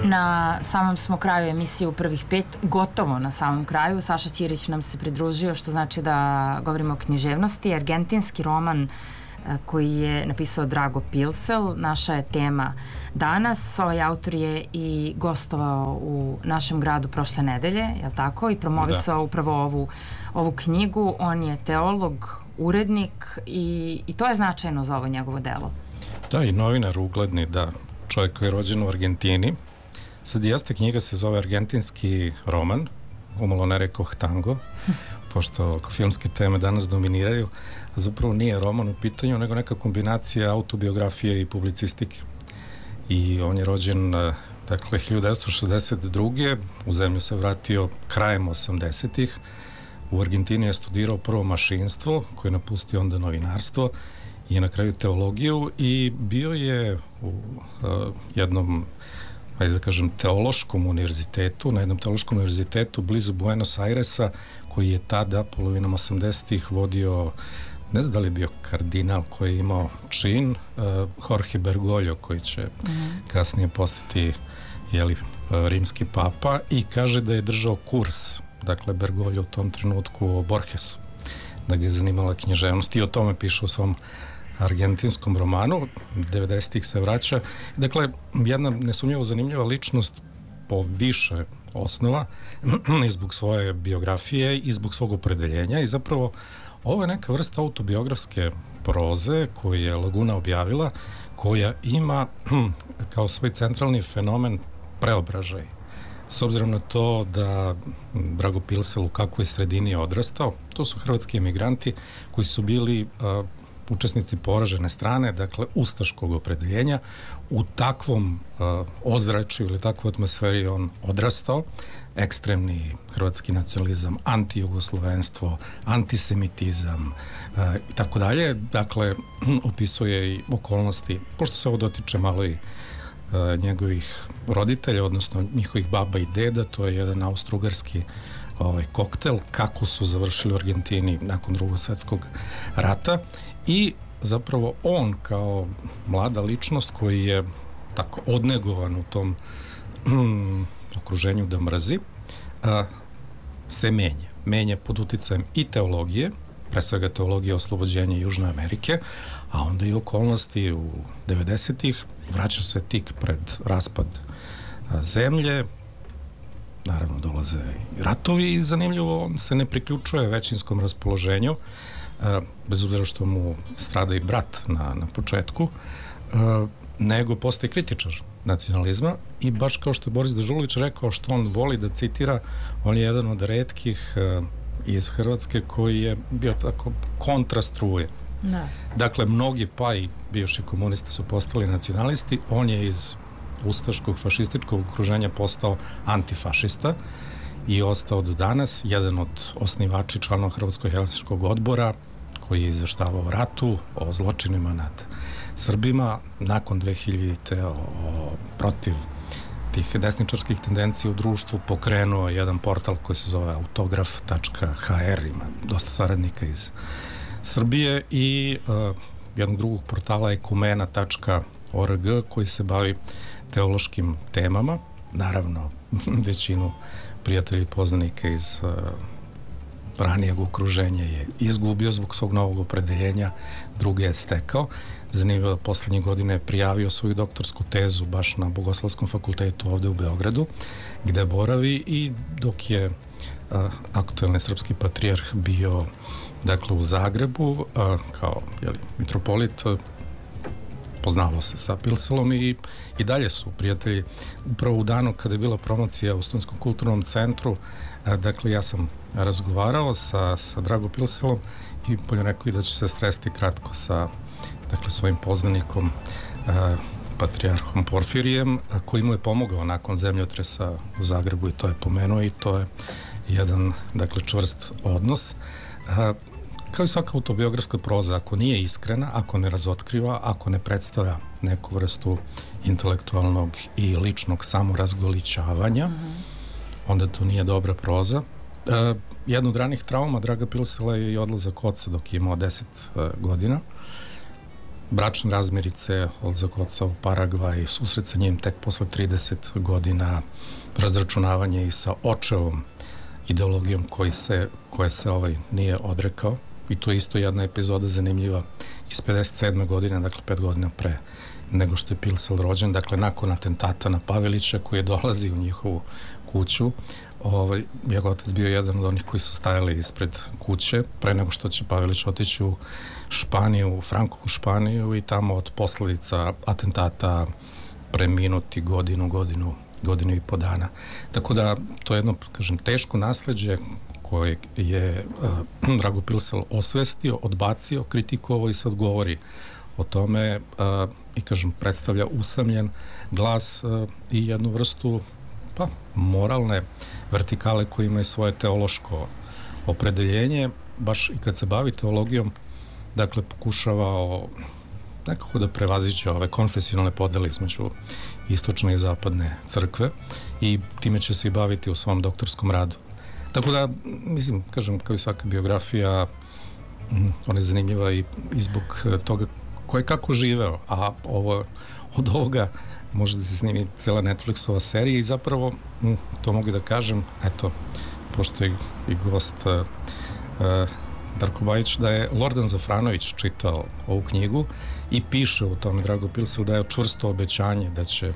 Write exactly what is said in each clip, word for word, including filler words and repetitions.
Na samom smo kraju emisije u prvih pet, gotovo na samom kraju. Saša Ćirić nam se pridružio, što znači da govorimo o književnosti. Argentinski roman koji je napisao Drago Pilsel, naša je tema danas. Ovaj autor je i gostovao u našem gradu prošle nedelje, je li tako? I promovisao da. upravo ovu, ovu knjigu. On je teolog, urednik i, i to je značajno za ovo njegovo delo. Da, i novinar ugledni, da, čovjek koji je rođen u Argentini. Sad jeste, knjiga se zove Argentinski roman, umalo ne rekoh tango, pošto filmske teme danas dominiraju, a zapravo nije roman u pitanju, nego neka kombinacija autobiografije i publicistike. I on je rođen, dakle, hiljadu devetsto šezdeset druge. U zemlju se vratio krajem osamdesetih. U Argentini je studirao prvo mašinstvo, koje je napustio onda novinarstvo i na kraju teologiju i bio je u uh, jednom, ajde da kažem, teološkom univerzitetu, na jednom teološkom univerzitetu blizu Buenos Airesa, koji je tada, polovinom osamdesetih, vodio, ne znam da li je bio kardinal koji je imao čin, uh, Jorge Bergoglio, koji će mm. kasnije postati, jeli, uh, rimski papa, i kaže da je držao kurs, dakle, Bergoglio u tom trenutku o Borgesu, da ga je zanimala književnost i o tome piše u svom argentinskom romanu. devedesetih se vraća. Dakle, jedna nesumnjivo zanimljiva ličnost po više osnova i zbog svoje biografije i zbog svog opredeljenja, i zapravo ovo je neka vrsta autobiografske proze koju je Laguna objavila, koja ima kao svoj centralni fenomen preobražaj. S obzirom na to da Drago Pilsel u kakvoj sredini je odrastao, to su hrvatski emigranti koji su bili uh, učesnici poražene strane, dakle ustaškog opredeljenja. U takvom uh, ozračju ili takvoj atmosferi on odrastao. Ekstremni hrvatski nacionalizam, antijugoslovenstvo, antisemitizam uh, i tako dalje. Dakle, opisuje i okolnosti, pošto se ovo dotiče malo i uh, njegovih roditelja, odnosno njihovih baba i deda, to je jedan austro-ugarski ovaj, koktel, kako su završili u Argentini nakon Drugog svjetskog rata. I zapravo on kao mlada ličnost koji je tako odnegovan u tom mm, okruženju da mrzi, a, se menja. Menja pod uticajem i teologije, pre svega teologije oslobođenja Južne Amerike, a onda i okolnosti u devedesetih, vraća se tik pred raspad a, zemlje, naravno dolaze i ratovi i zanimljivo, on se ne priključuje većinskom raspoloženju, bez obzira što mu strada i brat na, na početku, nego postaje kritičar nacionalizma i baš kao što je Boris Dežulović rekao što on voli da citira, on je jedan od retkih iz Hrvatske koji je bio tako kontra struje. Da. Dakle, mnogi pa i bivši komunisti su postali nacionalisti, on je iz ustaškog, fašističkog okruženja postao antifašista i ostao do danas, jedan od osnivači članova Hrvatskog helsinškog odbora koji je izveštavao o ratu, o zločinima nad Srbima, nakon dve hiljadite o, o, protiv tih desničarskih tendencija u društvu pokrenuo jedan portal koji se zove autograf tačka ha er, ima dosta saradnika iz Srbije, i uh, jednog drugog portala ekumena tačka org koji se bavi teološkim temama, naravno većinu prijatelji i poznanika iz uh, ranijeg okruženja je izgubio zbog svog novog opredeljenja, druge je stekao. Zanimljivo da poslednje godine je prijavio svoju doktorsku tezu baš na Bogoslovskom fakultetu ovde u Beogradu, gde boravi, i dok je uh, aktuelni srpski patrijarh bio, dakle, u Zagrebu uh, kao, jeli, mitropolit, uh, poznavao se sa Pilselom i, i dalje su prijatelji. Upravo u danu kada je bila promocija u Studentskom kulturnom centru, a, dakle, ja sam razgovarao sa, sa Drago Pilselom i bolje rekao i da će se sresti kratko sa, dakle, svojim poznanikom, a, patrijarhom Porfirijem, a, koji mu je pomogao nakon zemljotresa u Zagrebu i to je pomenuo, i to je jedan, dakle, čvrst odnos. A, Kao i svaka autobiografska proza, ako nije iskrena, ako ne razotkriva, ako ne predstavlja neku vrstu intelektualnog i ličnog samorazgolićavanja, mm-hmm. onda to nije dobra proza. E, jedna od ranih trauma Draga Pilsela je i odlazak oca dok je imao deset e, godina. bračne razmirice, odlazak oca u Paragvaj, susret sa njim tek posle trideset godina, razračunavanje i sa očevom ideologijom koji se, koje se ovaj nije odrekao. I to je isto jedna epizoda zanimljiva iz pedeset sedme godine, dakle pet godina pre nego što je Pilsel rođen, dakle nakon atentata na Pavelića koji je dolazi u njihovu kuću. Ovaj, njegov otac bio jedan od onih koji su stajali ispred kuće pre nego što će Pavelić otići u Španiju, u Frankovu Španiju i tamo od posledica atentata preminuti godinu, godinu, godinu i po dana. Tako da to je jedno, kažem, teško nasleđe koje je uh, Drago Pilsel osvestio, odbacio, kritikovao i sad govori o tome uh, i, kažem, predstavlja usamljen glas uh, i jednu vrstu pa moralne vertikale koja ima i svoje teološko opredeljenje, baš i kad se bavi teologijom, dakle pokušava nekako da prevaziđe ove konfesionalne podele između istočne i zapadne crkve i time će se i baviti u svom doktorskom radu. Tako da, mislim, kažem, kao i svaka biografija, ona je zanimljiva i, i zbog toga ko je kako živeo, a ovo, od ovoga može da se snimi cela Netflixova serija i zapravo, to mogu da kažem, eto, pošto je i gost uh, uh, Darko Bajić, da je Lordan Zafranović čitao ovu knjigu i piše u tome, Drago Pilsel, da je čvrsto obećanje da će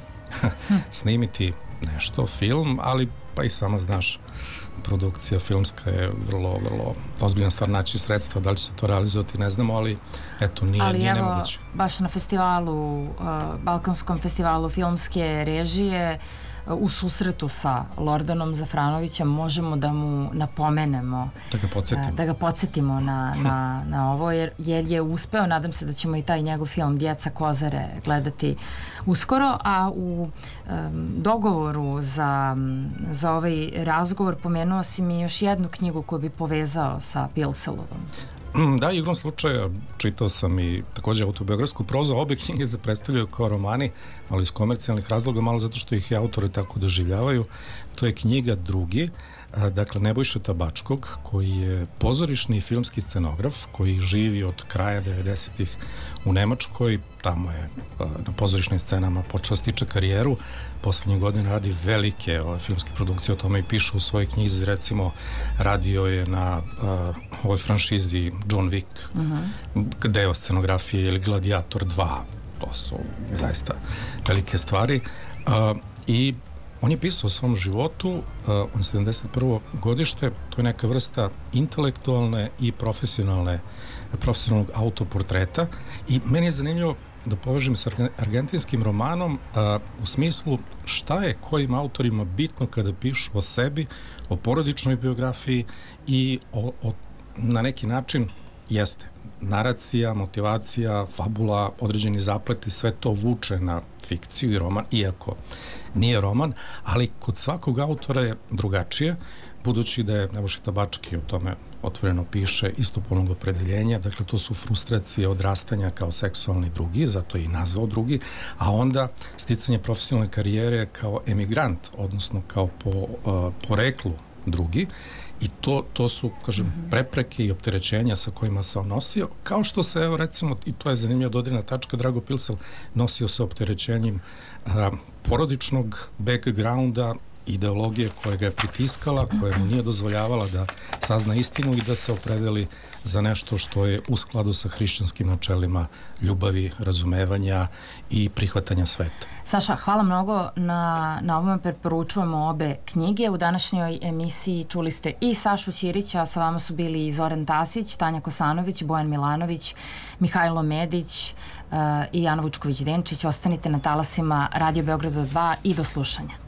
snimiti nešto, film, ali pa i sama znaš, produkcija filmska je vrlo, vrlo ozbiljna stvar, naći sredstva, da li će se to realizovati, ne znamo, ali eto, nije, ali nije evo, nemoguće. Baš na festivalu, uh, Balkanskom festivalu filmske režije, uh, u susretu sa Lordanom Zafranovićem možemo da mu napomenemo, da ga podsjetimo, uh, da ga podsjetimo na, na, na ovo, jer, jer je uspeo, nadam se da ćemo i taj njegov film Djeca Kozare gledati uskoro, a u um, dogovoru za, za ovaj razgovor pomenuo si mi još jednu knjigu koju bi povezao sa Pilselovom. Da, igrom slučaja čitao sam i takođe autobiografsku prozu, obe knjige se predstavljaju kao romani, malo iz komercijalnih razloga, malo zato što ih i autori tako doživljavaju. To je knjiga Drugi, dakle Nebojše Tabačkog, koji je pozorišni i filmski scenograf, koji živi od kraja devedesetih u Nemačkoj, tamo je na pozorišnim scenama počeo stiče karijeru, poslednjih godina radi velike ove, filmske produkcije, o tome i piše u svojoj knjizi, recimo radio je na uh, ovoj franšizi John Wick, uh-huh. deo scenografije ili Gladiator dva, to su zaista velike stvari, uh, i on je pisao o svom životu, uh, on sedamdeset prvo godište, to je neka vrsta intelektualne i profesionalne, profesionalnog autoportreta i meni je zanimljivo da povežem sa argentinskim romanom uh, u smislu šta je kojim autorima bitno kada pišu o sebi, o porodičnoj biografiji i o, o, na neki način jeste naracija, motivacija, fabula, određeni zapleti, sve to vuče na fikciju i roman, iako nije roman, ali kod svakog autora je drugačije, budući da je Nebojša Tabački o tome otvoreno piše istopolnog opredeljenja, dakle to su frustracije odrastanja kao seksualni drugi, zato je i nazvao drugi, a onda sticanje profesionalne karijere kao emigrant, odnosno kao po uh, poreklu drugi, i to, to su, kažem, mm-hmm. prepreke i opterećenja sa kojima se on nosio, kao što se, evo recimo, i to je zanimljiva dodirna tačka, Drago Pilsel nosio sa opterećenjem uh, porodičnog backgrounda, ideologije koja ga je pritiskala, koja mu nije dozvoljavala da sazna istinu i da se opredeli za nešto što je u skladu sa hrišćanskim načelima ljubavi, razumevanja i prihvatanja sveta. Saša, hvala mnogo na, na ovome, preporučujemo obe knjige. U današnjoj emisiji čuli ste i Sašu Ćirića, sa vama su bili i Zoran Tasić, Tanja Kosanović, Bojan Milanović, Mihajlo Medić uh, i Ana Vučković-Denčić. Ostanite na talasima Radio Beograda dva i do slušanja.